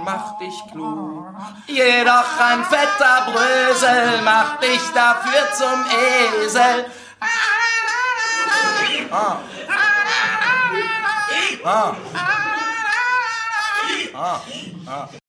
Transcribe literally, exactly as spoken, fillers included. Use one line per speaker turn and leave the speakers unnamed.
macht dich klug. Jedoch ein fetter Brösel macht dich dafür zum Esel. Ah. Ah. Ah. Ah.